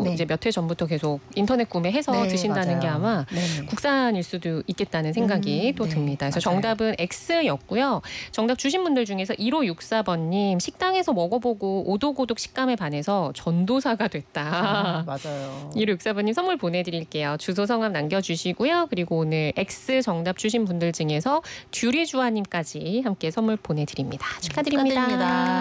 네. 이제 몇 회 전부터 계속 인터넷 구매해서 네, 드신다는 게 맞아요. 아마 네. 국산일 수도 있겠다는 생각이 또 네, 듭니다. 그래서 맞아요. 정답은 X였고요. 정답 주신 분들 중에서 1564번님 식당에서 먹어보고 오독오독 식감에 반해서 전도사가 됐다. 맞아요. 1564번님 선물 보내드릴게요. 주소 성함 남겨주시고요. 그리고 오늘 X 정답 주신 분들 중에서 듀리주아님까지 함께 선물 보내드립니다. 축하드립니다. 축하드립니다.